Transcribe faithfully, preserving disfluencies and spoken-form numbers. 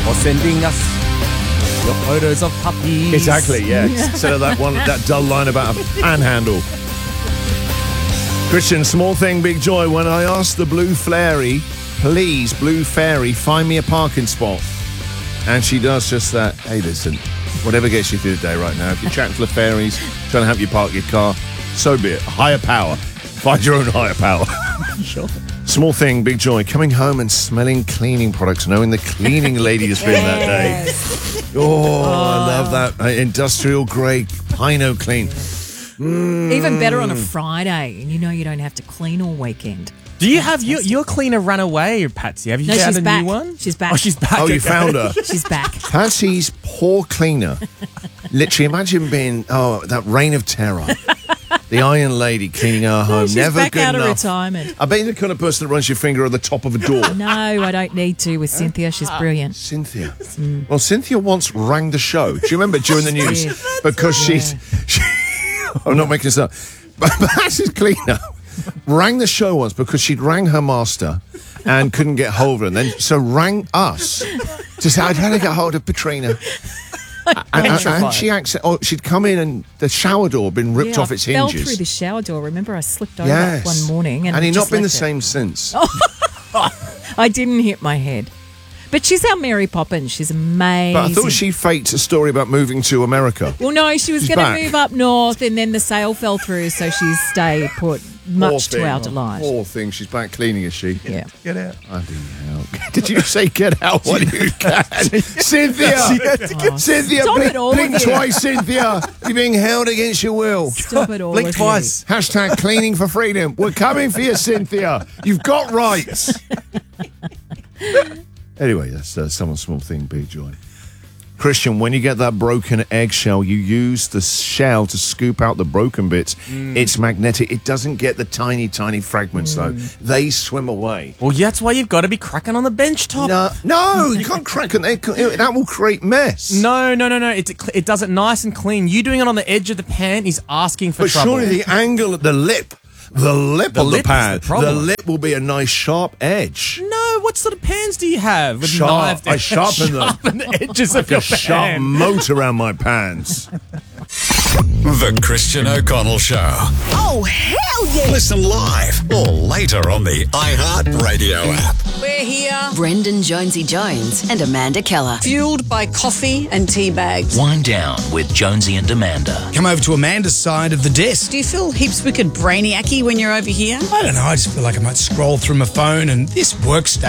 or sending us your photos of puppies. Exactly, yeah. Instead of that one, that dull line about a panhandle. Christian, small thing, big joy. When I asked the Blue Fairy, please, Blue Fairy, find me a parking spot. And she does just that. Hey, listen, whatever gets you through the day right now. If you're chatting to the fairies, trying to help you park your car, so be it. Higher power. Find your own higher power. Sure. Small thing, big joy. Coming home and smelling cleaning products, knowing the cleaning lady has been that day. Oh, I love that. Uh, industrial grade Pino Clean. Mm. Even better on a Friday, and you know you don't have to clean all weekend. Do you have your, your cleaner run away, Patsy? Have you No, found she's a back. new one? She's back. Oh, she's back. Oh, you Okay. found her. She's back. Patsy's poor cleaner. Literally, imagine being, oh, that reign of terror. The Iron Lady cleaning her home. She's Never back good out enough. of retirement. I bet you're the kind of person that runs your finger on the top of a door. No, I don't need to with Cynthia. She's brilliant. Cynthia. Mm. Well, Cynthia once rang the show. Do you remember during the news? Yes. Because she's... She, I'm not making this up. But Patsy's cleaner rang the show once because she'd rang her master and couldn't get hold of her. And then, so rang us to say, I'd had to get hold of Katrina. And, and, and she acc- oh, she'd come in and the shower door had been ripped Yeah, off its I fell hinges. through the shower door. Remember, I slipped over Yes. one morning. And, and he's just not been the left it. same since. I didn't hit my head. But she's our Mary Poppins. She's amazing. But I thought she faked a story about moving to America. Well, no, she was She's going back. to move up north, and then the sale fell through, so she's stayed put, Poor much to thing. our delight. Poor thing. She's back cleaning, is she? Yeah. Get out. Bloody hell. Did you say get out when you can? Cynthia! Oh, Cynthia, stop blink, it, all blink of you. twice, Cynthia! You're being held against your will. Stop it all. Blink of twice. Hashtag cleaning for freedom. We're coming for you, Cynthia. You've got rights. Anyway, that's uh, someone's small thing, big joy. Christian, when you get that broken eggshell, you use the shell to scoop out the broken bits. Mm. It's magnetic. It doesn't get the tiny, tiny fragments, though. They swim away. Well, that's why you've got to be cracking on the bench top. No, no, you can't crack it. That will create mess. No, no, no, no. It, it does it nice and clean. You doing it on the edge of the pan is asking for But trouble. surely the angle at the lip, the lip The of lip the is pan, the problem. the lip will be a nice sharp edge. No, what sort of pans do you have? With Sharp. knives I sharpen them. Sharpen the edges of A your sharp pan. moat around my pans. The Christian O'Connell Show. Oh, hell yeah! Listen live or later on the iHeartRadio app. We're here, Brendan Jonesy Jones and Amanda Keller. fueled by coffee and tea bags. Wind down with Jonesy and Amanda. Come over to Amanda's side of the desk. Do you feel heaps wicked brainiacy when you're over here? I don't know, I just feel like I might scroll through my phone and this workstation